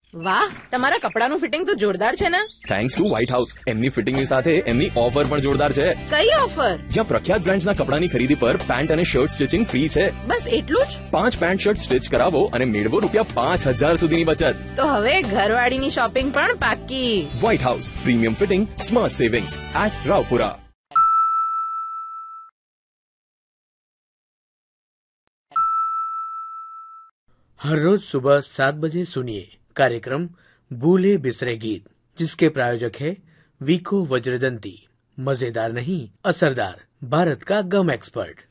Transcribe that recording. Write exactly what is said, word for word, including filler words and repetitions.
વાહ, તમારા કપડાનું ફિટિંગ તો જોરદાર છે ને. Thanks to white house. એમની ફિટિંગની સાથે એમની ઓફર પણ જોરદાર છે. કઈ ઓફર? જ્યાં પ્રખ્યાત બ્રાન્ડ્સના કપડાની ખરીદી પર પેન્ટ અને શર્ટ સ્ટિચિંગ ફ્રી છે. બસ એટલું જ? પાંચ પેન્ટ શર્ટ સ્ટિચ કરાવો અને મેળવો રૂપિયા પાંચ હજાર સુધીની બચત. તો હવે ઘરવાળીની શોપિંગ પણ પાક્કી. White house, premium fitting, smart savings at Raopura. हर रोज सुबह सात बजे सुनिए कार्यक्रम भूले बिसरे गीत, जिसके प्रायोजक है वीको वज्रदंती. मजेदार नहीं, असरदार, भारत का गम एक्सपर्ट.